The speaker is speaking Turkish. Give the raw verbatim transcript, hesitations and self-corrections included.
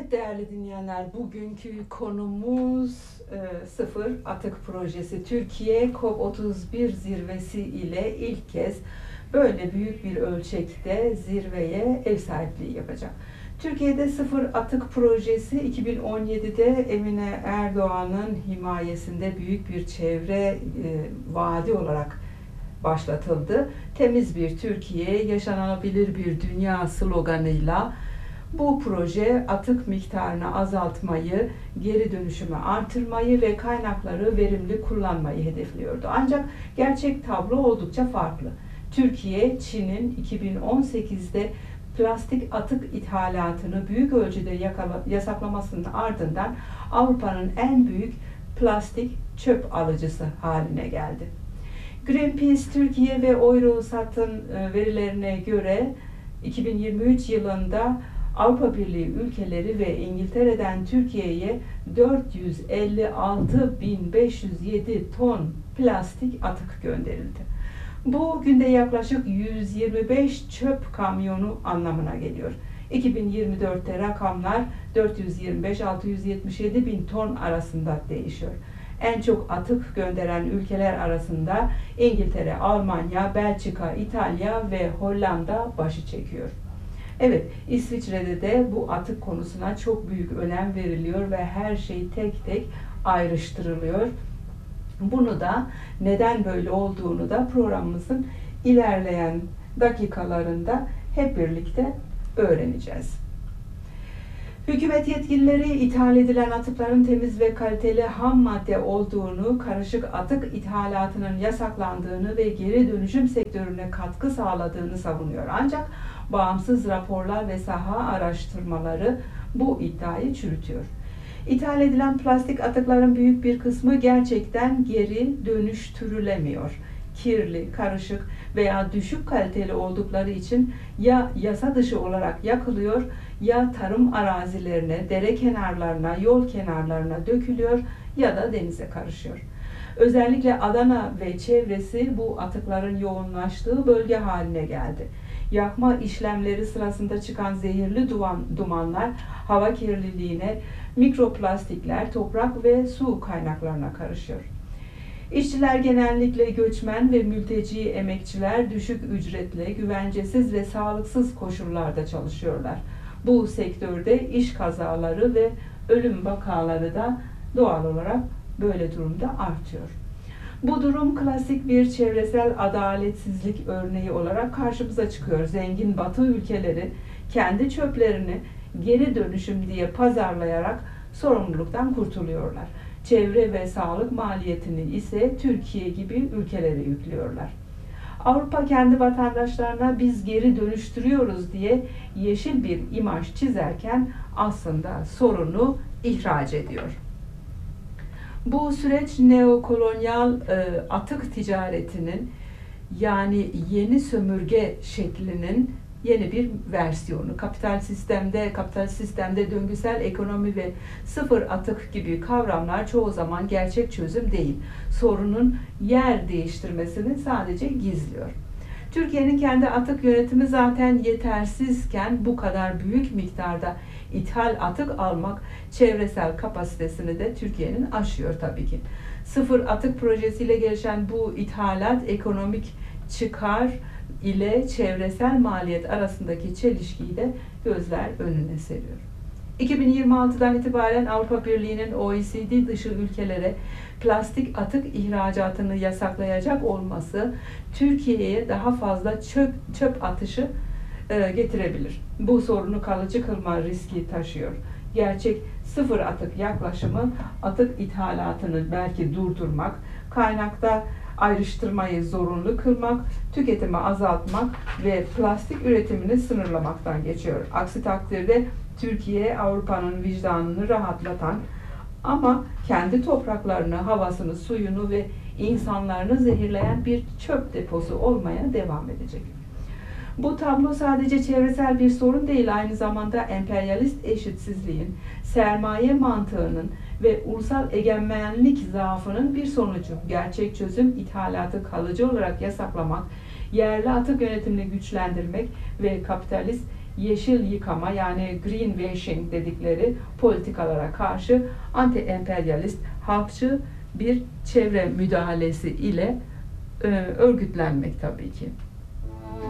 Evet değerli dinleyenler, bugünkü konumuz e, Sıfır Atık Projesi. Türkiye COP otuz bir zirvesi ile ilk kez böyle büyük bir ölçekte zirveye ev sahipliği yapacak. Türkiye'de Sıfır Atık Projesi iki bin on yedide Emine Erdoğan'ın himayesinde büyük bir çevre e, vaadi olarak başlatıldı. Temiz bir Türkiye, yaşanabilir bir dünya sloganıyla bu proje atık miktarını azaltmayı, geri dönüşümü artırmayı ve kaynakları verimli kullanmayı hedefliyordu. Ancak gerçek tablo oldukça farklı. Türkiye, Çin'in iki bin on sekizde plastik atık ithalatını büyük ölçüde yasaklamasının ardından Avrupa'nın en büyük plastik çöp alıcısı haline geldi. Greenpeace Türkiye ve Eurosat'ın verilerine göre iki bin yirmi üç yılında Avrupa Birliği ülkeleri ve İngiltere'den Türkiye'ye dört yüz elli altı bin beş yüz yedi ton plastik atık gönderildi. Bu günde yaklaşık yüz yirmi beş çöp kamyonu anlamına geliyor. iki bin yirmi dörtte rakamlar dört yüz yirmi beş altı yüz yetmiş yedi bin ton arasında değişiyor. En çok atık gönderen ülkeler arasında İngiltere, Almanya, Belçika, İtalya ve Hollanda başı çekiyor. Evet, İsviçre'de de bu atık konusuna çok büyük önem veriliyor ve her şey tek tek ayrıştırılıyor. Bunu da neden böyle olduğunu da programımızın ilerleyen dakikalarında hep birlikte öğreneceğiz. Hükümet yetkilileri ithal edilen atıkların temiz ve kaliteli ham madde olduğunu, karışık atık ithalatının yasaklandığını ve geri dönüşüm sektörüne katkı sağladığını savunuyor. Ancak bağımsız raporlar ve saha araştırmaları bu iddiayı çürütüyor. İthal edilen plastik atıkların büyük bir kısmı gerçekten geri dönüştürülemiyor. Kirli, karışık veya düşük kaliteli oldukları için ya yasa dışı olarak yakılıyor ya tarım arazilerine, dere kenarlarına, yol kenarlarına dökülüyor ya da denize karışıyor. Özellikle Adana ve çevresi bu atıkların yoğunlaştığı bölge haline geldi. Yakma işlemleri sırasında çıkan zehirli duman, dumanlar hava kirliliğine, mikroplastikler toprak ve su kaynaklarına karışıyor. İşçiler genellikle göçmen ve mülteci emekçiler düşük ücretle, güvencesiz ve sağlıksız koşullarda çalışıyorlar. Bu sektörde iş kazaları ve ölüm vakaları da doğal olarak böyle durumda artıyor. Bu durum klasik bir çevresel adaletsizlik örneği olarak karşımıza çıkıyor. Zengin Batı ülkeleri kendi çöplerini geri dönüşüm diye pazarlayarak sorumluluktan kurtuluyorlar. Çevre ve sağlık maliyetini ise Türkiye gibi ülkelere yüklüyorlar. Avrupa kendi vatandaşlarına biz geri dönüştürüyoruz diye yeşil bir imaj çizerken aslında sorunu ihraç ediyor. Bu süreç neokolonyal e, atık ticaretinin, yani yeni sömürge şeklinin yeni bir versiyonu. Kapital sistemde, kapital sistemde döngüsel ekonomi ve sıfır atık gibi kavramlar çoğu zaman gerçek çözüm değil. Sorunun yer değiştirmesini sadece gizliyor. Türkiye'nin kendi atık yönetimi zaten yetersizken bu kadar büyük miktarda ithal atık almak çevresel kapasitesini de Türkiye'nin aşıyor tabii ki. Sıfır atık projesiyle gelişen bu ithalat ekonomik çıkar ile çevresel maliyet arasındaki çelişkiyi de gözler önüne seriyor. iki bin yirmi altıdan itibaren Avrupa Birliği'nin O E C D dışı ülkelere plastik atık ihracatını yasaklayacak olması Türkiye'ye daha fazla çöp, çöp atışı e, getirebilir. Bu sorunu kalıcı kılma riski taşıyor. Gerçek sıfır atık yaklaşımı atık ithalatını belki durdurmak, kaynakta ayrıştırmayı zorunlu kılmak, tüketimi azaltmak ve plastik üretimini sınırlamaktan geçiyor. Aksi takdirde Türkiye, Avrupa'nın vicdanını rahatlatan ama kendi topraklarını, havasını, suyunu ve insanlarını zehirleyen bir çöp deposu olmaya devam edecek. Bu tablo sadece çevresel bir sorun değil, aynı zamanda emperyalist eşitsizliğin, sermaye mantığının ve ulusal egemenlik zaafının bir sonucu. Gerçek çözüm ithalatı kalıcı olarak yasaklamak, yerli atık yönetimini güçlendirmek ve kapitalist yeşil yıkama yani greenwashing dedikleri politikalara karşı anti-emperyalist, halkçı bir çevre müdahalesi ile e, örgütlenmek tabii ki.